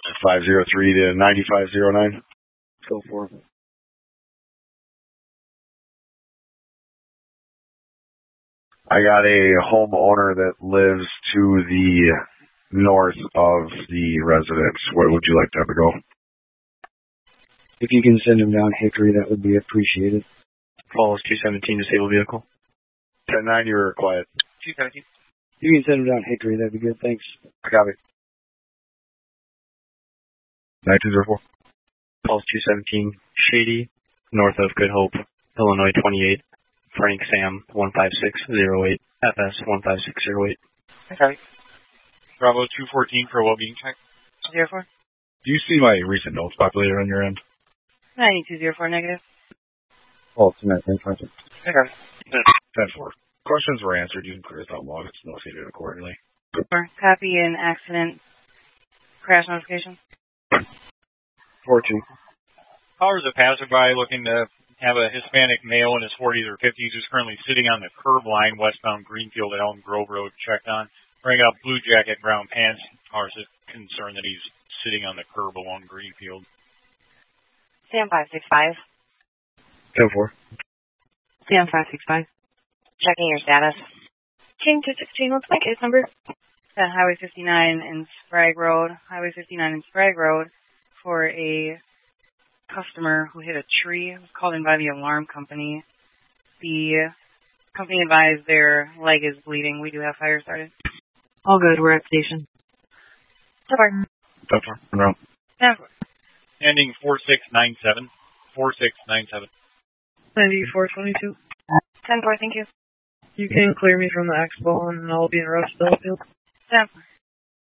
503 to 9509. Go for it. I got a homeowner that lives to the north of the residence. Where would you like to have to go? If you can send him down Hickory, that would be appreciated. Falls 217, disabled vehicle. 10-9, you're quiet. 217. You can send him down Hickory, that'd be good, thanks. I got it. 9204. Falls 217, Shady, north of Good Hope, Illinois 28. Frank Sam 15608, FS 15608. Okay. Bravo 214 for a well-being check. 04. Do you see my recent notes populated on your end? 9204 negative. Oh, tonight, thanks, Francis. Okay. 10-4. Questions were answered. You can clear this out log. It's notated accordingly. Copy an accident crash notification. 4-2. Power is a passerby looking to have a Hispanic male in his 40s or 50s who's currently sitting on the curb line westbound Greenfield at Elm Grove Road. Checked on. Wearing a blue jacket, brown pants. Power is concerned that he's sitting on the curb along Greenfield. Sam 565. 10-4. Sam 565. Checking your status. King 216, what's my case number? At Highway 59 in Sprague Road. Highway 59 in Sprague Road for a customer who hit a tree. It was called in by the alarm company. The company advised their leg is bleeding. We do have fire started. All good. We're at station. So far. No. Yeah. Ending 4697. 4697. 9422. 10-4, thank you. You can clear me from the expo and I'll be in Rushville Field. 10-4.